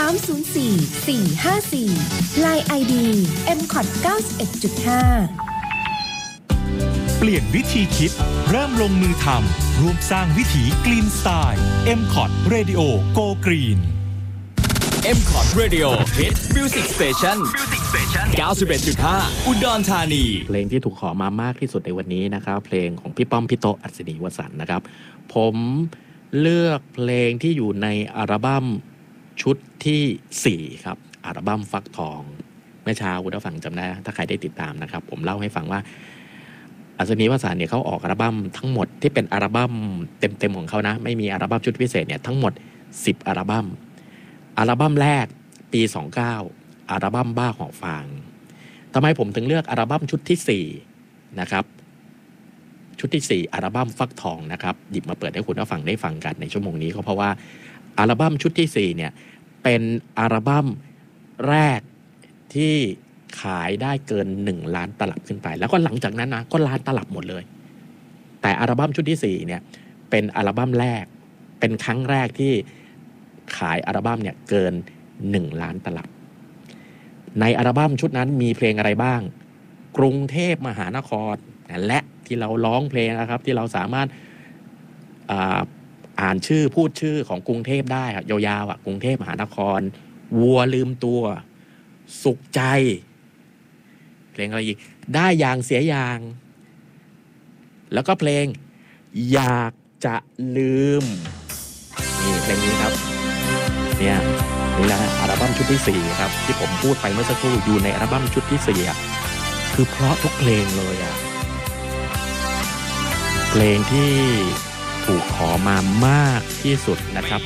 LINE ID mcot91.5 เปลี่ยนวิธีคิดเริ่มลงมือทำร่วมสร้างวิถี Green Style MCOT Radio Go Green MCOT Radio Hit Music Station 91.5 อุดรธานีเพลงที่ถูกขอมามากที่สุดในวันนี้นะครับเพลงของพี่ป้อมพี่โตอัศนีวสันต์นะครับผมเลือกเพลงที่อยู่ในอัลบั้มชุดที่4ครับอัลบั้มฟักทองเมื่อเช้าคุณผู้ฟังจำได้ถ้าใครได้ติดตามนะครับผมเล่าให้ฟังว่าอัศนีวสันต์เนี่ยเขาออกอัลบั้มทั้งหมดที่เป็นอัลบั้มเต็มๆของเขานะไม่มีอัลบั้มชุดพิเศษเนี่ยทั้งหมด10อัลบั้มอัลบั้มแรกปี29อัลบั้มบ้าหอบฟางทำไมผมถึงเลือกอัลบั้มชุดที่4นะครับชุดที่4อัลบั้มฟักทองนะครับหยิบมาเปิดให้คุณผู้ฟังได้ฟังกันในชั่วโมงนี้ก็เพราะว่าอัลบั้มชุดที่4เนี่ยเป็นอัลบั้มแรกที่ขายได้เกิน1ล้านตลับขึ้นไปแล้วก็หลังจากนั้นนะก็ล้านตลับหมดเลยแต่อัลบั้มชุดที่4เนี่ยเป็นอัลบั้มแรกเป็นครั้งแรกที่ขายอัลบั้มเนี่ยเกิน1ล้านตลับในอัลบั้มชุดนั้นมีเพลงอะไรบ้างกรุงเทพมหานครและที่เราร้องเพลงนะครับที่เราสามารถอ่านชื่อพูดชื่อของกรุงเทพได้ยาวๆกรุงเทพมหานครวัวลืมตัวสุขใจเพลงอะไรอีกได้อย่างเสียอย่างแล้วก็เพลงอยากจะลืมนี่เพลงนี้ครับเนี่ยนี่แหละอัลบั้มชุดที่4ครับที่ผมพูดไปเมื่อสักครู่อยู่ในอัลบั้มชุดที่4คือเพราะทุกเพลงเลยเพลงที่ถูกขอมามากที่สุดนะครับ